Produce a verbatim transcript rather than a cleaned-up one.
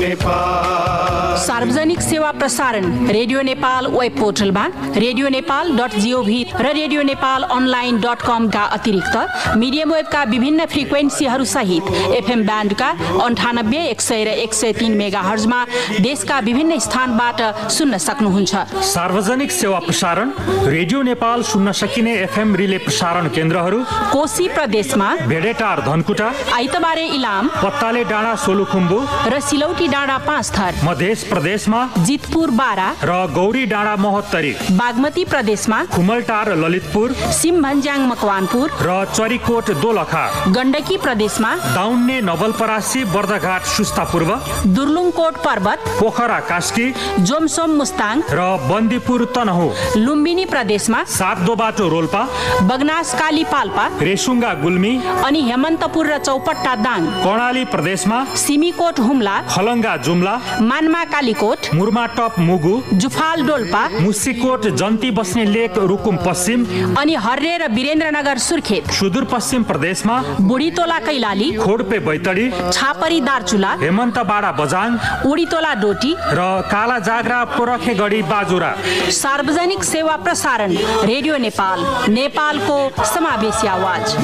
सार्वजनिक सेवा प्रसारण रेडियो नेपाल वेब पोर्टलमा रेडियो नेपाल डट जीओभी र रेडियो नेपाल अनलाइन डट कमका अतिरिक्त मिडियम वेबका विभिन्न फ्रिक्वेन्सीहरू सहित एफएम ब्यान्डका अन्ठानब्बे एक सय र एक सय तीन मेगा हर्जमा देशका विभिन्न स्थानबाट सुन्न सक्नुहुन्छ। सार्वजनिक सेवा प्रसारण रेडियो नेपाल सुन्न सकिने एफएम रिले प्रसारण केन्द्रहरू कोशी प्रदेशमा भेडेटार धनकुटा, आइतबारे इलाम, पत्ताले डाँडा सोलुखुम्बु र सिलौटी डाँडा पाँच थर, मध्य प्रदेशमा जितपुर बारा र गौरी डाँडा महोत्तरी, बागमती प्रदेशमा खुमलटार ललितपुर, सिमभन्ज्याङ मकवानपुर र चरीकोट दोलखा, गण्डकी प्रदेशमा दाउन्ने नवलपरासी बर्दघाट सुस्ता पूर्व, दुर्लुङकोट पर्वत, पोखरा कास्की, जोमसोम मुस्ताङ र बन्दीपुर तनहु, लुम्बिनी प्रदेशमा सातदो बाटो रोल्पा, बगनास काली पाल्पा, रेसुङ्गा गुल्मी अनि हेमन्तपुर र चौपट्टा दाङ, कर्णाली प्रदेशमा सिमीकोट हुम्ला, खलङ्गा जुम्ला, मानमा कालीकोट, मुर्माटप मुगु, जुफाल डोल्पा, मुसिकोट जन्ती बस्ने लेक रुकुम पश्चिम अनि हर्रे र वीरेन्द्रनगर सुर्खेत, सुदूरपश्चिम प्रदेशमा बुढीतोला कैलाली, खोडपे बैतडी, छापरी दार्चुला, हेमन्तबाडा बजाङ, उडीतोला डोटी र काला जाग्रा पोरखेगढी बाजुरा। सार्वजनिक सेवा प्रसारण रेडियो नेपाल, नेपालको समावेशी आवाज।